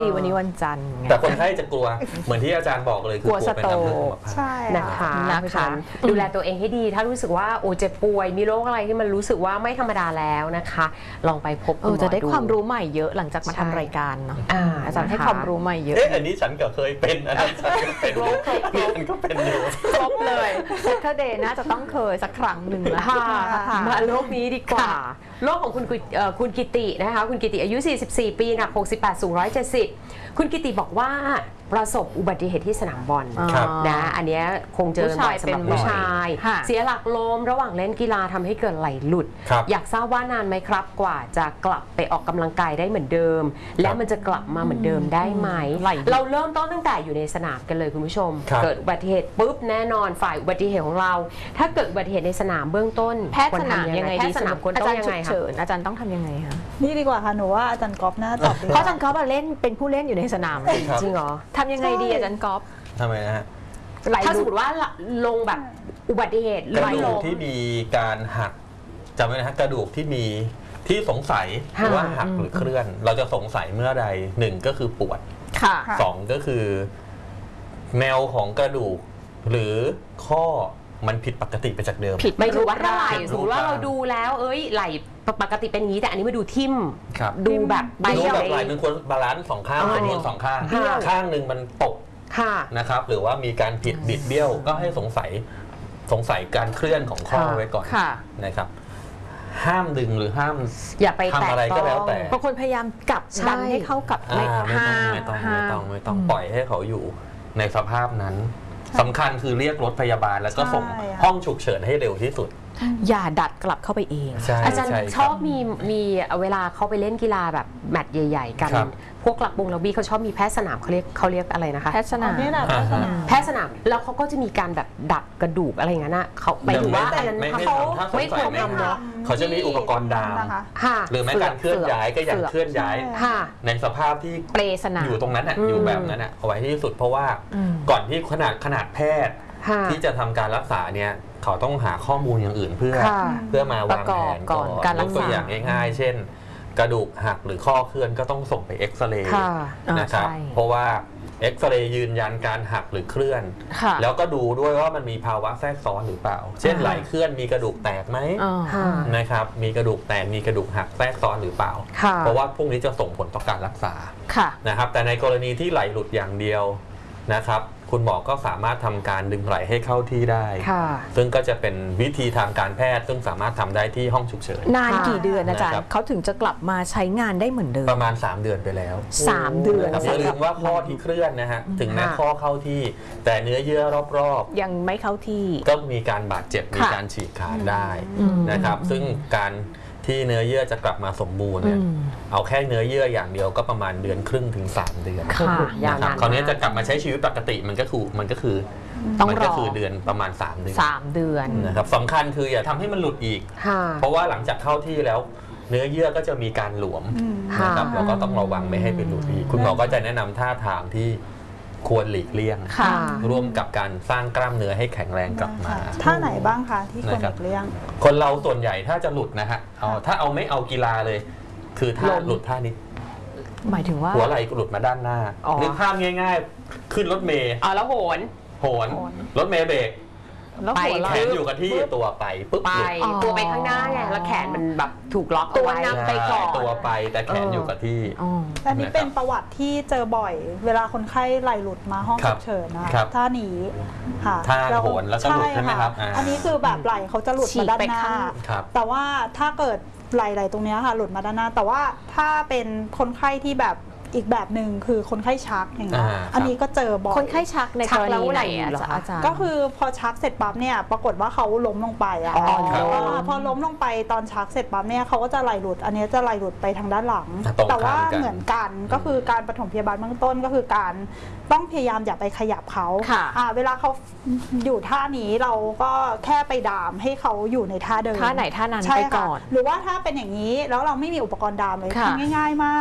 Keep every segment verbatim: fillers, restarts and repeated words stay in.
วันนี้วันจันทร์แต่คนไข้จะกลัวเหมือนที่อาจารย์บอกเลยคือกลัวเป็นน้ำเลือดหัวใช่นะคะนะคะดูแลตัวเองให้ดีถ้ารู้สึกว่าโอ้เจ็บป่วยมีโรคอะไรที่มันรู้สึกว่าไม่ธรรมดาแล้วนะคะลองไปพบคุณหมอจะได้ความรู้ใหม่เยอะหลังจากมาทำรายการเนาะอาจารย์ให้ความรู้ใหม่เยอะเอ๊ะอันนี้ฉันก็เคยเป็นอันนั้นฉันก็เป็นมันก็เป็นอยู่ครบเลยเซตเดย์น่าจะต้องเคยสักครั้งหนึ่งแล้วมาโรคนี้ดีกว่าโรคของคุณคุณกิตินะคะคุณกิติอายุสี่สิบสี่ปีหนักหกสิบแปดสูงหนึ่งร้อยเจ็ดสิบคุณกิติบอกว่าประสบอุบัติเหตุที่สนามบอลนะอันนี้คงเจอบ่อยสำหรับผู้ชายเสียหลักล้มระหว่างเล่นกีฬาทำให้เกิดไหลหลุดอยากทราบว่านานไหมครับกว่าจะกลับไปออกกำลังกายได้เหมือนเดิมและมันจะกลับมาเหมือนเดิมได้ไหมเราเริ่มต้นตั้งแต่อยู่ในสนามกันเลยคุณผู้ชมเกิดอุบัติเหตุปุ๊บแน่นอนฝ่ายอุบัติเหตุของเราถ้าเกิดอุบัติเหตุในสนามเบื้องต้นแพทย์สนามยังไงแพทย์สนามควรต้องยังไงคะอาจารย์ต้องทำยังไงคะนี่ดีกว่าค่ะหนูว่าอาจารย์ก๊อฟน่าตอบดีเพราะอาจารย์ก๊อฟเล่นเป็นผู้เล่นอยู่ในสนามจริงเหรอทำยังไงดีอาจารย์ก๊อฟทำไมนะฮะถ้าสมมติว่าลงแบบอุบัติเหตุกระดูกที่มีการหักจำไว้นะฮะกระดูกที่มีที่สงสัยว่าหักหรือเคลื่อนเราจะสงสัยเมื่อใดหนึ่งก็คือปวดสองก็คือแนวของกระดูกหรือข้อมันผิดปกติไปจากเดิมผิดไม่ถูกว่าถ้าไหลสมมติว่าเราดูแล้วเอ้ยไหลปกติเป็นอย่างนี้แต่อันนี้มาดูทิ่มดูแบบใบดูแบบไหลเป็นคนบาลานซ์สองข้างเป็นคนสองข้างข้างหนึ่งมันตกนะครับหรือว่ามีการผิดบิดเบี้ยวก็ให้สงสัยสงสัยการเคลื่อนของข้อไว้ก่อนนะครับห้ามดึงหรือห้ามอย่าไปทำอะไรก็แล้วแต่บางคนพยายามกลับดันให้เข้ากับไม่ต้องไม่ต้องไม่ต้องไม่ต้องปล่อยให้เขาอยู่ในสภาพนั้นสำคัญคือเรียกรถพยาบาลแล้วก็ส่งห้องฉุกเฉินให้เร็วที่สุดอย่าดัดกลับเข้าไปเองอาจารย์ชอบมีมีเวลาเขาไปเล่นกีฬาแบบแมตช์ใหญ่ๆกันพวกหลักบงลักบี้เขาชอบมีแพทย์สนามเขาเรียกเขาเรียกอะไรนะคะแพทย์สนามแพทย์สนามแล้วเขาก็จะมีการแบบดัดกระดูกอะไรอย่างนั้นนะเขาไปดูว่าอันนั้นเขาไม่ควรทำเนาะเขาจะมีอุปกรณ์ดามหรือแม้การเคลื่อนย้ายก็อย่างเคลื่อนย้ายในสภาพที่เปรสนามอยู่ตรงนั้นอยู่แบบนั้นเอาไว้ที่สุดเพราะว่าก่อนที่ขนาดขนาดแพทย์ที่จะทำการรักษาเนี่ยเขาต้องหาข้อมูลอย่างอื่นเพื่อเพื่อมาวางแผนก่อนการรักษาตัวอย่างง่ายๆเช่นกระดูกหักหรือข้อเคลื่อนก็ต้องส่งไปเอ็กซเรย์นะครับเพราะว่าเอ็กซเรย์ยืนยันการหักหรือเคลื่อนแล้วก็ดูด้วยว่ามันมีภาวะแทรกซ้อนหรือเปล่าเช่นไหลเคลื่อนมีกระดูกแตกไหมนะครับมีกระดูกแตกมีกระดูกหักแทรกซ้อนหรือเปล่าเพราะว่าพวกนี้จะส่งผลต่อการรักษานะครับแต่ในกรณีที่ไหลหลุดอย่างเดียวนะครับคุณหมอก็สามารถทำการดึงไหล่ให้เข้าที่ได้ซึ่งก็จะเป็นวิธีทางการแพทย์ซึ่งสามารถทำได้ที่ห้องฉุกเฉินนานกี่เดือนอาจารย์เขาถึงจะกลับมาใช้งานได้เหมือนเดิมประมาณสามเดือนไปแล้วสามเดือนอย่าลืมว่าข้อที่เคลื่อนนะฮะถึงแม้ข้อเข้าที่แต่เนื้อเยื่อรอบๆยังไม่เข้าที่ก็มีการบาดเจ็บมีการฉีกขาดได้นะครับซึ่งการที่เนื้อเยื่อจะกลับมาสมบูรณ์เนี่ยเอาแค่เนื้อเยื่ออย่างเดียวก็ประมาณเดือนครึ่งถึงสามเดือนนะครับคราวนี้จะกลับมาใช้ชีวิตปกติมันก็คือมันก็คือมันก็คือเดือนประมาณสามเดือนสามเดือนนะครับสำคัญคืออย่าทำให้มันหลุดอีกเพราะว่าหลังจากเข้าที่แล้วเนื้อเยื่อก็จะมีการหลวมนะครับเราก็ต้องระวังไม่ให้เป็นหลุดอีกคุณหมอก็จะแนะนำท่าทางที่ควรหลีกเลี่ยงร่วมกับการสร้างกล้ามเนื้อให้แข็งแรงกลับมาท่าไหนบ้างคะที่ควรหลีกเลี่ยงคนเราส่วนใหญ่ถ้าจะหลุดนะฮะเอาถ้าเอาไม่เอากีฬาเลยคือถ้าหลุดท่านี้หมายถึงว่าหัวไหล่หลุดมาด้านหน้านึกภาพง่ายๆขึ้นรถเมล์อ๋อแล้วโหนโหนรถเมล์เบรกไปแขนอยู่กับที่ตัวไปปุ๊บไปตัวไปข้างหน้าไงแล้วแขนมันแบบถูกล็อกตัวนำไปก่อนตัวไปแต่แขนอยู่กับที่อันนี้เป็นประวัติที่เจอบ่อยเวลาคนไข้ไหลหลุดมาห้องฉุกเฉินนะท่านี้ค่ะท่าโหนแล้วก็หลุดใช่ไหมครับอันนี้คือแบบไหลเขาจะหลุดมาด้านหน้าแต่ว่าถ้าเกิดไหลๆตรงนี้ค่ะหลุดมาด้านหน้าแต่ว่าถ้าเป็นคนไข้ที่แบบอีกแบบหนึ่งคือคนไข้ชักอย่างเงี้ยอันนี้ก็เจอบ่อยคนไข้ชักในกรณีไหนอาจารย์ก็คือพอชักเสร็จปั๊บเนี่ยปรากฏว่าเขาล้มลงไปอ่ะพอล้มลงไปตอนชักเสร็จปั๊บเนี่ยเขาก็จะไหลหลุดอันนี้จะไหลหลุดไปทางด้านหลังแต่ว่าเหมือนกันก็คือการปฐมพยาบาลเบื้องต้นก็คือการต้องพยายามอย่าไปขยับเขาเวลาเขาอยู่ท่านี้เราก็แค่ไปดามให้เขาอยู่ในท่าเดิมท่าไหนท่านั้นไปก่อนหรือว่าถ้าเป็นอย่างนี้แล้วเราไม่มีอุปกรณ์ดามเลยทำง่ายๆมาก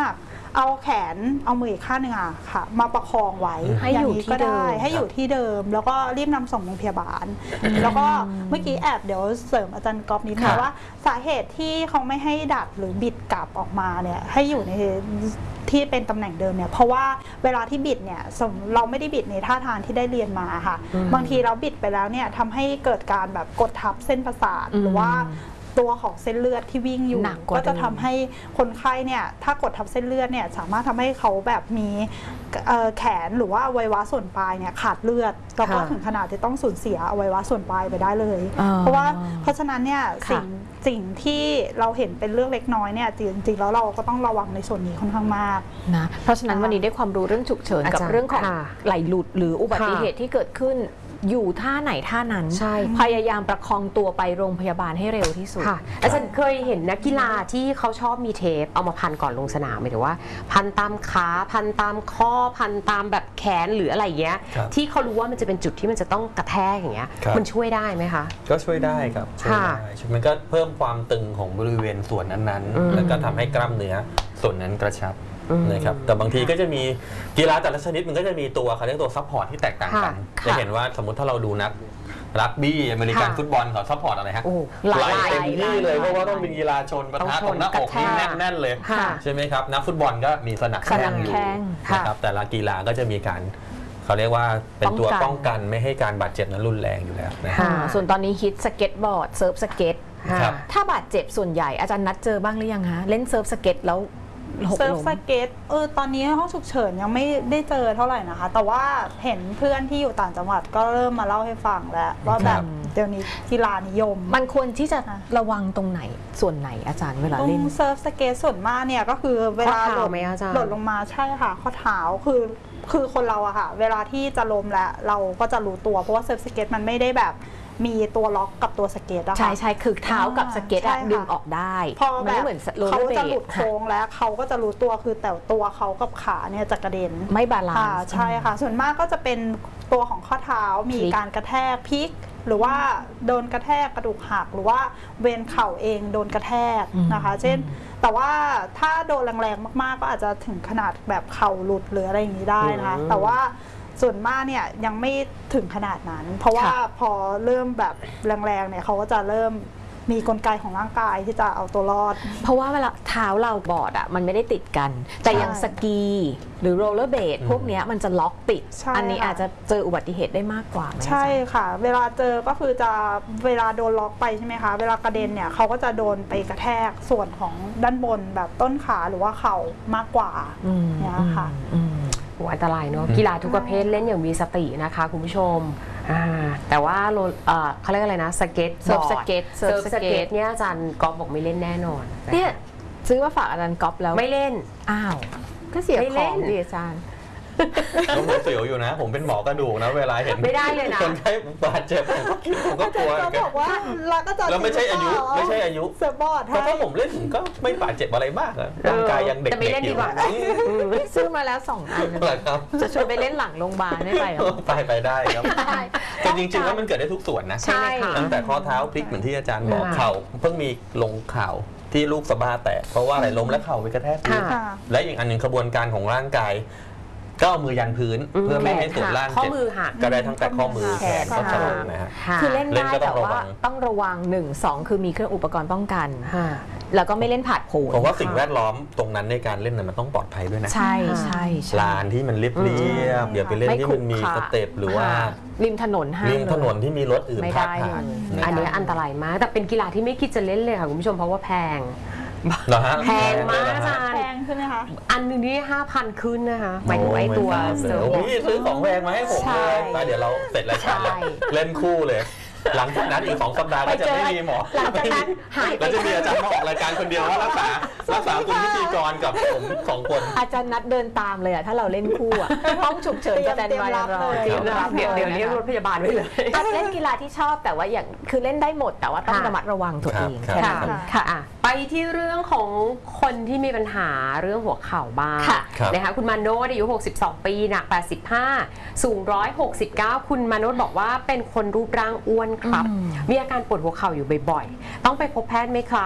เอาแขนเอามืออีกข้างหนึ่งอะค่ะมาประคองไว้ให้อยู่ที่เดิมให้อยู่ที่เดิมแล้วก็รีบนำส่งโรงพยาบาลแล้วก็เมื่อกี้แอบเดี๋ยวเสริมอาจารย์ก๊อฟนิดนึงว่าสาเหตุที่เขาไม่ให้ดัดหรือบิดกลับออกมาเนี่ยให้อยู่ในที่เป็นตำแหน่งเดิมเนี่ยเพราะว่าเวลาที่บิดเนี่ยเราไม่ได้บิดในท่าทางที่ได้เรียนมาค่ะบางทีเราบิดไปแล้วเนี่ยทำให้เกิดการแบบกดทับเส้นประสาทหรือว่าตัวของเส้นเลือดที่วิ่งอยู่ก็จะทำให้คนไข้เนี่ยถ้ากดทับเส้นเลือดเนี่ยสามารถทำให้เขาแบบมีแขนหรือว่าอวัยวะส่วนปลายเนี่ยขาดเลือดแล้วก็ถึงขนาดที่ต้องสูญเสียอวัยวะส่วนปลายไปได้เลยเพราะว่าเพราะฉะนั้นเนี่ยสิ่งสิ่งที่เราเห็นเป็นเรื่องเล็กน้อยเนี่ยจริงๆแล้วเราก็ต้องระวังในส่วนนี้ค่อนข้างมากนะเพราะฉะนั้นวันนี้ได้ความรู้เรื่องฉุกเฉินกับเรื่องของไหลหลุดหรืออุบัติเหตุที่เกิดขึ้นอยู่ท่าไหนท่านั้นพยายามประคองตัวไปโรงพยาบาลให้เร็วที่สุดอาจารย์เคยเห็นนักกีฬาที่เขาชอบมีเทปเอามาพันก่อนลงสนามหมายถึงว่าพันตามขาพันตามข้อพันตามแบบแขนหรืออะไรเงี้ยที่เขารู้ว่ามันจะเป็นจุดที่มันจะต้องกระแทกอย่างเงี้ยมันช่วยได้ไหมคะก็ช่วยได้ครับช่วยได้มันก็เพิ่มความตึงของบริเวณส่วนนั้นๆแล้วก็ทำให้กล้ามเนื้อส่วนนั้นกระชับนะครับแต่บางทีก็จะมีกีฬาแต่ละชนิดมันก็จะมีตัวเขาเรียกตัวซัพพอร์ตที่แตกต่างกันจะเห็นว่าสมมติถ้าเราดูนักรักบี้อเมริกันฟุตบอลเขาซัพพอร์ตอะไรฮะไหลเต็มที่เลยเพราะว่าต้องเป็นกีฬาชนปะทะตรงหน้าอกนี่แน่นๆเลยใช่ไหมครับนักฟุตบอลก็มีสนับแข้งอยู่นะครับแต่ละกีฬาก็จะมีการเขาเรียกว่าเป็นตัวป้องกันไม่ให้การบาดเจ็บนั้นรุนแรงอยู่แล้วนะส่วนตอนนี้ฮิตสเก็ตบอร์ดเซิร์ฟสเก็ตถ้าบาดเจ็บส่วนใหญ่อาจารย์นัดเจอบ้างหรือยังคะเล่นเซิร์ฟสเก็ตแล้วเซิร์ฟสเก็ตเออตอนนี้ห้องฉุกเฉินยังไม่ได้เจอเท่าไหร่นะคะแต่ว่าเห็นเพื่อนที่อยู่ต่างจังหวัดก็เริ่มมาเล่าให้ฟังแล้วว่าแบบเดี๋ยวนี้กีฬานิยมมันควรที่จะระวังตรงไหนส่วนไหนอาจารย์เวลาเล่นเซิร์ฟสเก็ตส่วนมากเนี่ยก็คือเวลาหล่นหล่นลงมาใช่ค่ะข้อเท้าคือคือคนเราอะค่ะเวลาที่จะล้มแล้วเราก็จะรู้ตัวเพราะว่าเซิร์ฟสเก็ตมันไม่ได้แบบมีตัวล็อกกับตัวสเก็ตอะค่ะใช่ใช่คือเท้ากับสเก็ตดึงออกได้พอแบบเขาจะหลุดโค้งแล้วเขาก็จะรู้ตัวคือแต่ตัวเขากับขาเนี่ยจะกระเด็นไม่บาลานซ์ใช่ค่ะส่วนมากก็จะเป็นตัวของข้อเท้ามีการกระแทกพลิกหรือว่าโดนกระแทกกระดูกหักหรือว่าเวนเข่าเองโดนกระแทกนะคะเช่นแต่ว่าถ้าโดนแรงๆมากๆก็อาจจะถึงขนาดแบบเข่าหลุดหรืออะไรอย่างนี้ได้นะคะแต่ว่าส่วนมากเนี่ยยังไม่ถึงขนาดนั้นเพราะว่าพอเริ่มแบบแรงๆเนี่ยเขาก็จะเริ่มมีกลไกของร่างกายที่จะเอาตัวรอดเพราะว่าเวลาเท้าเราบอร์ดอ่ะมันไม่ได้ติดกันแต่อย่างสกีหรือโรลเลอร์เบดพวกนี้มันจะล็อกติดอันนี้อาจจะเจออุบัติเหตุได้มากกว่าใช่ค่ะเวลาเจอก็คือจะเวลาโดนล็อกไปใช่ไหมคะเวลากระเด็นเนี่ยเขาก็จะโดนไปกระแทกส่วนของด้านบนแบบต้นขาหรือว่าเข่ามากกว่าเนี่ยค่ะอันตรายเนาะกีฬาทุกประเภทเล่นอย่างมีสตินะคะคุณผู้ชมแต่ว่าเขาเรียกอะไรนะสเก็ตเซิร์ฟสเก็ตเซิร์ฟสเก็ตเนี่ยอาจารย์ก๊อฟบอกไม่เล่นแน่นอนเนี่ยซื้อมาฝากอาจารย์ก๊อฟแล้วไม่เล่นอ้าวก็เสียของดิอาจารย์ผมเสียวอยู่นะผมเป็นหมอกระดูกนะเวลาเห็นไม่ได้เลยนะคนไข้บาดเจ็บผมก็คิดผมก็กลัวเขาบอกว่าเราก็จะแล้วไม่ใช่อายุไม่ใช่อายุเซบอร์ดเพราะถ้าผมเล่นก็ไม่บาดเจ็บอะไรมากร่างกายยังเด็กๆอยู่ซื้อมาแล้วสองอันจะชวนไปเล่นหลังโรงพยาบาลได้ไปหรอไปไปได้ครับแต่จริงๆแล้วมันเกิดได้ทุกส่วนนะใช่ตั้งแต่ข้อเท้าพลิกเหมือนที่อาจารย์บอกเข่าเพิ่งมีลงเข่าที่ลูกสะบ้าแตกเพราะว่าอะไรล้มและเข่าไปกระแทกพื้นและอีกอันหนึ่งกระบวนการของร่างกายก็เอามือยันพื้นเพื่อไม่ให้ส่วนล่างเจ็บก็ได้ทั้งแต่ข้อมือแขนก็สะบักนะฮะคือเล่นได้แต่ว่าต้องระวังหนึ่งสองคือมีเครื่องอุปกรณ์ป้องกันแล้วก็ไม่เล่นผาดโผนผมว่าสิ่งแวดล้อมตรงนั้นในการเล่นมันต้องปลอดภัยด้วยนะใช่ใช่ลานที่มันเรียบเรียบอย่าไปเล่นที่มันมีสเต็ปหรือว่าริมถนนห้ามริมถนนที่มีรถอื่นผ่านอันนี้อันตรายมากแต่เป็นกีฬาที่ไม่คิดจะเล่นเลยค่ะคุณผู้ชมเพราะว่าแพงแพงมากอาจารย์แพงใช่ไหมคะอันหนึ่งนี่ห้าพันขึ้นนะคะหมายถึงไอ้ตัวเซิร์ฟพี่ซื้อของแพงมาให้ผมเลยแล้วเดี๋ยวเราเสร็จรายการเล่นคู่เลยหลังจากนั้นอีกสองสัปดาห์ก็จะไม่มีหมอหลังจากนั้นหายแล้วจะมีอาจารย์มาออกรายการคนเดียวรักษารักษาคุณพิธีกรกับผมสองคนอาจารย์นัดเดินตามเลยอ่ะถ้าเราเล่นคู่อ่ะห้องฉุกเฉินจะแตนไว้รอเดี๋ยวเดี๋ยวเดี๋ยวเรียกรถพยาบาลไว้เลยเล่นกีฬาที่ชอบแต่ว่าอย่างคือเล่นได้หมดแต่ว่าต้องระมัดระวังตัวเองค่ะค่ะไปที่เรื่องของคนที่มีปัญหาเรื่องหัวเข่าบ้างนะคะคุณมาโนดอายุหกสิบสองปีหนักแปดสิบห้าสูงหนึ่งร้อยหกสิบเก้าคุณมาโนดบอกว่าเป็นคนรูปร่างอ้วนครับมีอาการปวดหัวเข่าอยู่บ่อยๆต้องไปพบแพทย์ไหมครับ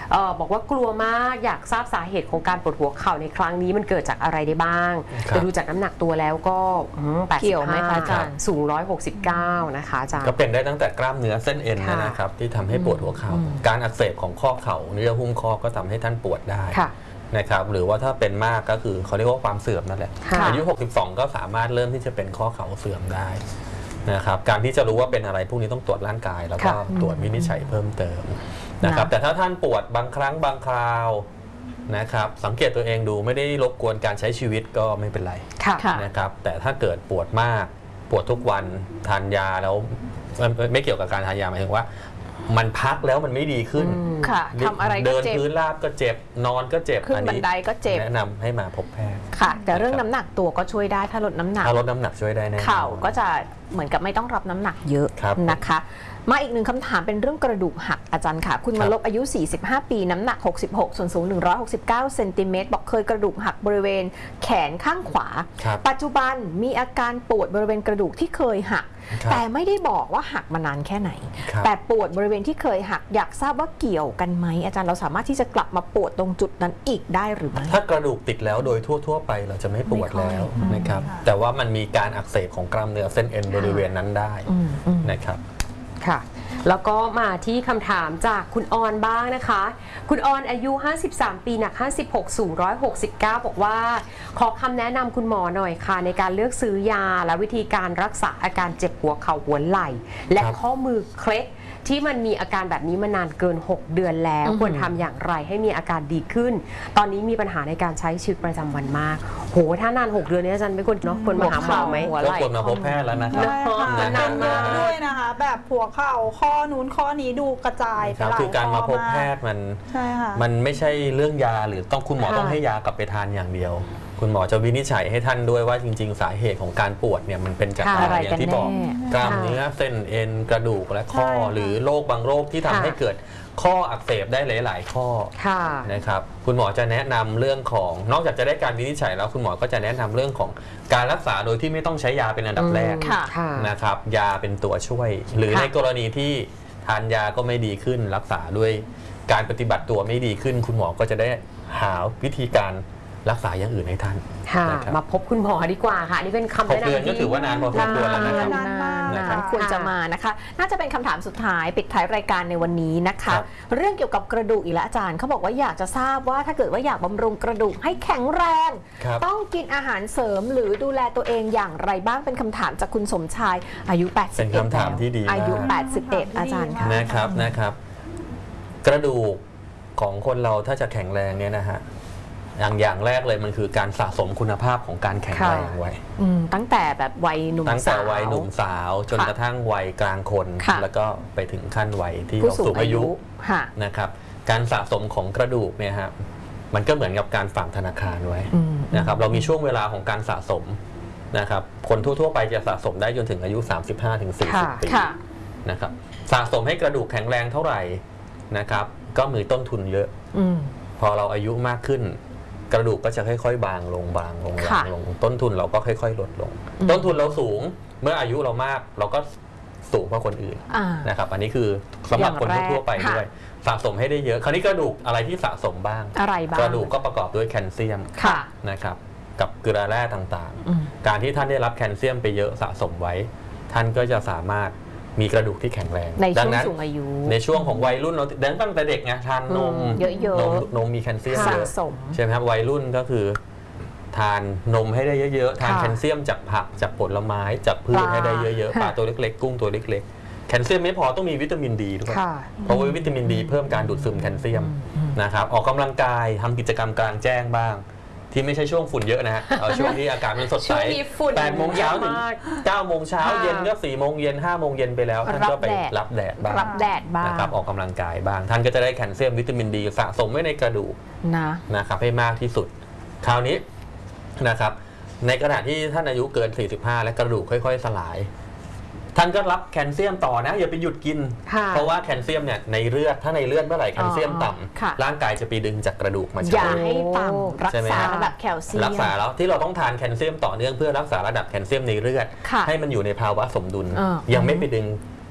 เออบอกว่ากลัวมากอยากทราบสาเหตุของการปวดหัวเข่าในครั้งนี้มันเกิดจากอะไรได้บ้างแต่ดูจากน้ำหนักตัวแล้วก็แปดสิบห้าเกี่ยวไหมคะอาจารย์สูงหนึ่งร้อยหกสิบเก้านะคะอาจารย์ก็เป็นได้ตั้งแต่กล้ามเนื้อเส้นเอ็นนะครับที่ทำให้ปวดหัวเข่าการอักเสบของข้อเข่าเนื้อหุ้มข้อก็ทำให้ท่านปวดได้นะครับหรือว่าถ้าเป็นมากก็คือเขาเรียกว่าความเสื่อมนั่นแหละอายุหกสิบสองก็สามารถเริ่มที่จะเป็นข้อเข่าเสื่อมได้นะครับการที่จะรู้ว่าเป็นอะไรพวกนี้ต้องตรวจร่างกายแล้วก็ตรวจวินิจฉัยเพิ่มเติมนะครับแต่ถ้าท่านปวดบางครั้งบางคราวนะครับสังเกตตัวเองดูไม่ได้รบกวนการใช้ชีวิตก็ไม่เป็นไรนะครับแต่ถ้าเกิดปวดมากปวดทุกวันทานยาแล้วไม่เกี่ยวกับการทานยาหมายถึงว่ามันพักแล้วมันไม่ดีขึ้นค่ะทำอะไรก็เจ็บเดินพื้นราบก็เจ็บนอนก็เจ็บขึ้นบันไดก็เจ็บแนะนำให้มาพบแพทย์ค่ะแต่เรื่องน้ำหนักตัวก็ช่วยได้ถ้าลดน้ำหนักถ้าลดน้ำหนักช่วยได้แน่เข่าก็จะเหมือนกับไม่ต้องรับน้ำหนักเยอะนะคะมาอีกหนึ่งคำถามเป็นเรื่องกระดูกหักอาจารย์ค่ะคุณมาลบอายุสี่สิบห้าปีน้ำหนักหกสิบหกส่วนสูงหนึ่งร้อยหกสิบเก้าเซนติเมตรบอกเคยกระดูกหักบริเวณแขนข้างขวาปัจจุบันมีอาการปวดบริเวณกระดูกที่เคยหักแต่ไม่ได้บอกว่าหักมานานแค่ไหนแต่ปวดบริเวณที่เคยหักอยากทราบว่าเกี่ยวกันไหมอาจารย์เราสามารถที่จะกลับมาปวดตรงจุดนั้นอีกได้หรือไม่ถ้ากระดูกติดแล้วโดยทั่วๆไปเราจะไม่ปวดแล้วนะครับแต่ว่ามันมีการอักเสบของกล้ามเนื้อเส้นเอ็นบริเวณนั้นได้นะครับค่ะแล้วก็มาที่คำถามจากคุณออนบ้างนะคะคุณออนอายุห้าสิบสามปีหนักห้าสิบหกสูงหนึ่งร้อยหกสิบเก้าบอกว่าขอคำแนะนำคุณหมอหน่อยค่ะในการเลือกซื้อยาและวิธีการรักษาอาการเจ็บหัวเข่าหัวไหล่และข้อมือเคล็ดที่มันมีอาการแบบนี้มานานเกินหกเดือนแล้วควรทำอย่างไรให้มีอาการดีขึ้นตอนนี้มีปัญหาในการใช้ชีวิตประจำวันมากโหถ้านานหกเดือนนี้อาจารย์ไม่ควรเนาะควรมาหาหมอไหมก็ควรมาพบแพทย์แล้วนะครับนานมากด้วยนะคะแบบหัวเข่าข้อนู้นข้อนี้ดูกระจายไปหลายข้อมากคือการมาพบแพทย์มันมันไม่ใช่เรื่องยาหรือต้องคุณหมอต้องให้ยากลับไปทานอย่างเดียวคุณหมอจะวินิจฉัยให้ท่านด้วยว่าจริงๆสาเหตุของการปวดเนี่ยมันเป็นจากอะไรอย่างที่บอกกล้ามเนื้อเส้นเอ็นกระดูกและข้อหรือโรคบางโรคที่ทำให้เกิดข้ออักเสบได้หลายๆข้อนะครับคุณหมอจะแนะนำเรื่องของนอกจากจะได้การวินิจฉัยแล้วคุณหมอก็จะแนะนำเรื่องของการรักษาโดยที่ไม่ต้องใช้ยาเป็นอันดับแรกนะครับยาเป็นตัวช่วยหรือในกรณีที่ทานยาก็ไม่ดีขึ้นรักษาด้วยการปฏิบัติตัวไม่ดีขึ้นคุณหมอก็จะได้หาวิธีการรักษาอย่างอื่นให้ท่านมาพบคุณหมอดีกว่าค่ะนี่เป็นคำแนะนำที่ก็ถือว่านานพอสมควรแล้วนะครับนานมากนะคะควรจะมานะคะน่าจะเป็นคำถามสุดท้ายปิดท้ายรายการในวันนี้นะคะเรื่องเกี่ยวกับกระดูกอีกแล้วอาจารย์เขาบอกว่าอยากจะทราบว่าถ้าเกิดว่าอยากบำรุงกระดูกให้แข็งแรงต้องกินอาหารเสริมหรือดูแลตัวเองอย่างไรบ้างเป็นคำถามจากคุณสมชายอายุแปดสิบเอ็ดเป็นคำถามที่ดีอายุแปดสิบเอ็ดอาจารย์ค่ะนะครับนะครับกระดูกของคนเราถ้าจะแข็งแรงเนี่ยนะฮะอย่างอย่างแรกเลยมันคือการสะสมคุณภาพของการแข็งแรงไว้ตั้งแต่แบบวัยหนุ่มสาวตั้งแต่วัยหนุ่มสาวจนกระทั่งวัยกลางคนแล้วก็ไปถึงขั้นวัยที่เราสูงอายุนะครับการสะสมของกระดูกเนี่ยฮะมันก็เหมือนกับการฝากธนาคารไว้นะครับเรามีช่วงเวลาของการสะสมนะครับคนทั่วๆไปจะสะสมได้จนถึงอายุ สามสิบห้าถึงสี่สิบ ปีนะครับสะสมให้กระดูกแข็งแรงเท่าไหร่นะครับก็มีต้นทุนเยอะพอเราอายุมากขึ้นกระดูกก็จะค่อยๆบางลงบางลงบางลงต้นทุนเราก็ค่อยๆลดลงต้นทุนเราสูงเมื่ออายุเรามากเราก็สูงกว่าคนอื่นนะครับอันนี้คือสำหรับคนทั่วไปด้วยสะสมให้ได้เยอะคราวนี้กระดูกอะไรที่สะสมบ้างอะไรบ้างกระดูกก็ประกอบด้วยแคลเซียมนะครับกับเกลือแร่ต่างๆการที่ท่านได้รับแคลเซียมไปเยอะสะสมไว้ท่านก็จะสามารถมีกระดูกที่แข็งแรงในช่วงสูงอายุในช่วงของวัยรุ่นเราดังตั้งแต่เด็กไงทานนมเยอะๆนมมีแคลเซียมสะสมใช่ไหมครับวัยรุ่นก็คือทานนมให้ได้เยอะๆทานแคลเซียมจากผักจากผลไม้จากพืชให้ได้เยอะๆปลาตัวเล็กๆกุ้งตัวเล็กๆแคลเซียมไม่พอต้องมีวิตามินดีด้วยเพราะว่าวิตามินดีเพิ่มการดูดซึมแคลเซียมนะครับออกกำลังกายทำกิจกรรมกลางแจ้งบ้างที่ไม่ใช่ช่วงฝุ่นเยอะนะฮะช่วงที่อากาศมันสดใสแปดโมงเช้าถึงเก้าโมงเช้าเย็นก็สี่โมงเย็นห้าโมงเย็นไปแล้วท่านก็ไปรับแดดบ้างรับแดดบ้างนะครับออกกำลังกายบ้างท่านก็จะได้แคลเซียมวิตามินดีสะสมไว้ในกระดูกนะนะครับให้มากที่สุดคราวนี้นะครับในขณะที่ท่านอายุเกินสี่สิบห้าและกระดูกค่อยๆสลายท่านก็รับแคลเซียมต่อนะอย่าไปหยุดกินเพราะว่าแคลเซียมเนี่ยในเลือดถ้าในเลือดเมื่อไหร่แคลเซียมต่ำร่างกายจะไปดึงจากกระดูกมาใช้อย่าให้ต่ำรักษาระดับแคลเซียมรักษาแล้วที่เราต้องทานแคลเซียมต่อเนื่องเพื่อรักษาระดับแคลเซียมในเลือดให้มันอยู่ในภาวะสมดุลยังไม่ไปดึง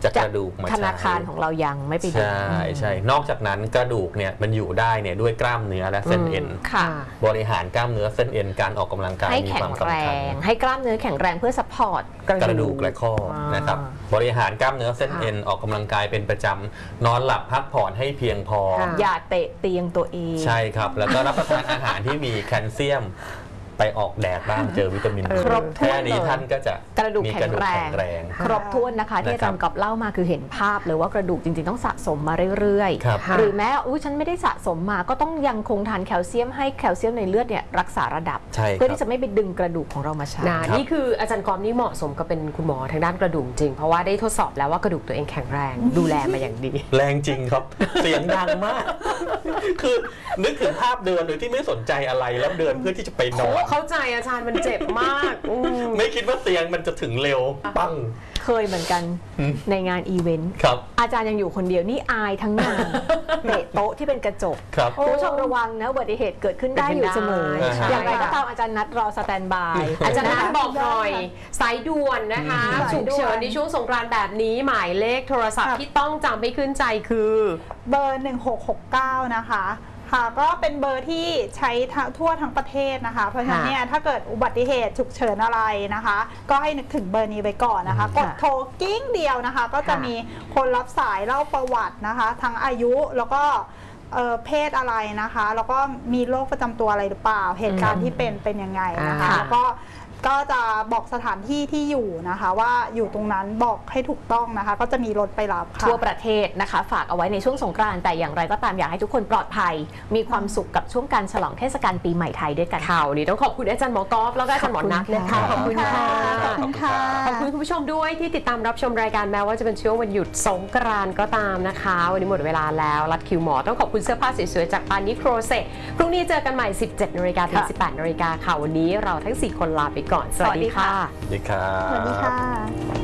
จากกระดูกมาธนาคารของเรายังไม่ไปดูใช่ใช่นอกจากนั้นกระดูกเนี่ยมันอยู่ได้เนี่ยด้วยกล้ามเนื้อและเส้นเอ็นบริหารกล้ามเนื้อเส้นเอ็นการออกกำลังกายมีความสำคัญให้กล้ามเนื้อแข็งแรงเพื่อซัพพอร์ตกระดูกและข้อนะครับบริหารกล้ามเนื้อเส้นเอ็นออกกำลังกายเป็นประจำนอนหลับพักผ่อนให้เพียงพออย่าเตะเตียงตัวเองใช่ครับแล้วก็รับประทานอาหารที่มีแคลเซียมไปออกแดดบ้างเจอวิตามินครบถ้วนแค่นี้ท่านก็จะกระดูกแข็งแรงครบถ้วนนะคะที่อาจารย์กอบเล่ามาคือเห็นภาพเลยว่ากระดูกจริงๆต้องสะสมมาเรื่อยๆหรือแม้อุ้ยฉันไม่ได้สะสมมาก็ต้องยังคงทานแคลเซียมให้แคลเซียมในเลือดเนี่ยรักษาระดับเพื่อที่จะไม่ไปดึงกระดูกของเรามาใช้นี่คืออาจารย์กอบนี่เหมาะสมกับเป็นคุณหมอทางด้านกระดูกจริงเพราะว่าได้ทดสอบแล้วว่ากระดูกตัวเองแข็งแรงดูแลมาอย่างดีแรงจริงครับเสียงดังมากคือนึกถึงภาพเดินโดยที่ไม่สนใจอะไรแล้วเดินเพื่อที่จะไปนอนเข้าใจอาจารย์มันเจ็บมากไม่คิดว่าเตียงมันจะถึงเร็วปังเคยเหมือนกันในงานอีเวนต์อาจารย์ยังอยู่คนเดียวนี่อายทั้งงานเตะโต๊ะที่เป็นกระจกคุณผู้ชมระวังนะอุบัติเหตุเกิดขึ้นได้อยู่เสมออย่างไรก็ตามอาจารย์นัดรอสแตนบายอาจารย์นัดบอกหน่อยสายด่วนนะคะฉุกเฉินในช่วงสงกรานต์แบบนี้หมายเลขโทรศัพท์ที่ต้องจำให้ขึ้นใจคือเบอร์หนึ่งหกหกเก้านะคะค่ะก็เป็นเบอร์ที่ใช้ทั่วทั้งประเทศนะคะเพราะฉะนั้นเนี่ยถ้าเกิดอุบัติเหตุฉุกเฉินอะไรนะคะก็ให้นึกถึงเบอร์นี้ไว้ก่อนนะคะกดโทรกิ้งเดียวนะคะก็จะมีคนรับสายเล่าประวัตินะคะทั้งอายุแล้วก็เพศอะไรนะคะแล้วก็มีโรคประจำตัวอะไรหรือเปล่าเหตุการณ์ที่เป็นเป็นยังไงนะคะแล้วก็ก็จะบอกสถานที่ที่อยู่นะคะว่าอยู่ตรงนั้นบอกให้ถูกต้องนะคะก็จะมีรถไปรับทั่วประเทศนะคะฝากเอาไว้ในช่วงสงกรานต์แต่อย่างไรก็ตามอยากให้ทุกคนปลอดภัยมีความสุขกับช่วงการฉลองเทศกาลปีใหม่ไทยด้วยกันค่ะวันนี้ต้องขอบคุณอาจารย์หมอกอล์ฟแล้วก็อาจารย์หมอนัทเลยค่ะขอบคุณค่ะขอบคุณค่ะขอบคุณคุณผู้ชมด้วยที่ติดตามรับชมรายการแม้ว่าจะเป็นช่วงวันหยุดสงกรานต์ก็ตามนะคะวันนี้หมดเวลาแล้วรัดคิวหมอต้องขอบคุณเสื้อผ้าสวยๆจากปานิโครเซพรุ่งนี้เจอกันใหม่ สิบเจ็ดนาฬิกา ถึง สิบแปดนาฬิกาค่ะวันนี้เราทั้งสี่คนลาไปก่อนสวัสดีค่ะสวัสดีครับสวัสดีค่ะ